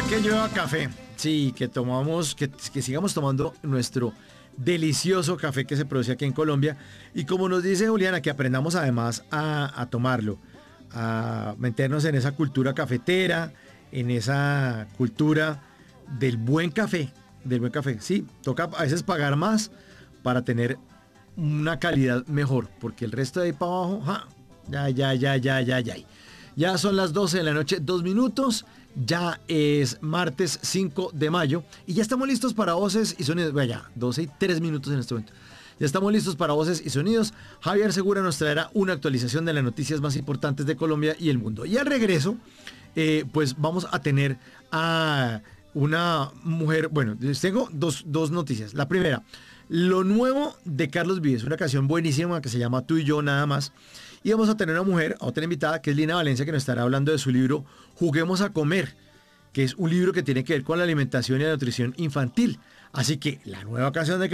Que llueva café. Sí, que tomamos, que sigamos tomando nuestro delicioso café que se produce aquí en Colombia. Y como nos dice Juliana, que aprendamos además a tomarlo, a meternos en esa cultura cafetera, en esa cultura del buen café, del buen café. Sí, toca a veces pagar más para tener una calidad mejor, porque el resto de ahí para abajo, ya. Ya son las 12 de la noche, 2 minutos. Ya es martes 5 de mayo. Y ya estamos listos para voces y sonidos. Vaya, 12 y 3 minutos en este momento. Ya estamos listos para voces y sonidos. Javier Segura nos traerá una actualización de las noticias más importantes de Colombia y el mundo. Y al regreso, pues vamos a tener a una mujer. Bueno, tengo dos noticias. La primera, lo nuevo de Carlos Vives, una canción buenísima que se llama Tú y yo nada más. Y vamos a tener una mujer, a otra invitada, que es Lina Valencia, que nos estará hablando de su libro Juguemos a Comer, que es un libro que tiene que ver con la alimentación y la nutrición infantil. Así que la nueva canción de